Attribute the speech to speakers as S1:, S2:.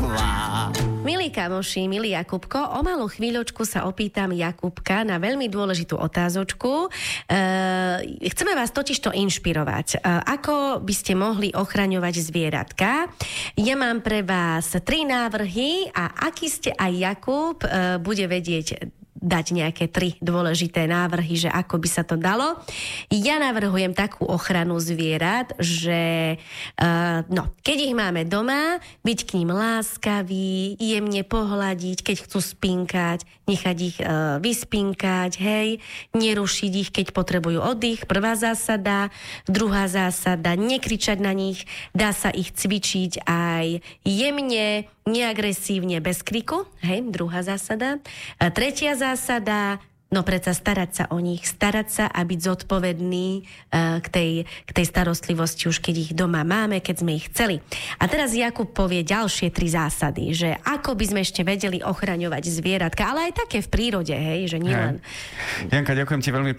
S1: nová.
S2: Milí kamoši, milý Jakubko, o malú chvíľočku sa opýtam Jakubka na veľmi dôležitú otázočku. Chceme vás totižto inšpirovať. Ako by ste mohli ochraňovať zvieratka? Ja mám pre vás 3 návrhy a aký ste aj Jakub, bude vedieť dať nejaké 3 dôležité návrhy, že ako by sa to dalo. Ja navrhujem takú ochranu zvierat, že keď ich máme doma, byť k ním láskavý, jemne pohľadiť, keď chcú spinkať, nechať ich vyspinkať, hej, nerušiť ich, keď potrebujú oddych. Prvá zásada. Druhá zásada, nekričať na nich, dá sa ich cvičiť aj jemne, neagresívne, bez kriku, hej, druhá zásada. Tretia zásada, no predsa starať sa o nich, starať sa a byť zodpovedný k tej starostlivosti, už keď ich doma máme, keď sme ich chceli. A teraz Jakub povie ďalšie 3 zásady, že ako by sme ešte vedeli ochraňovať zvieratka, ale aj také v prírode, hej, že nielen...
S3: Janka, ďakujem ti veľmi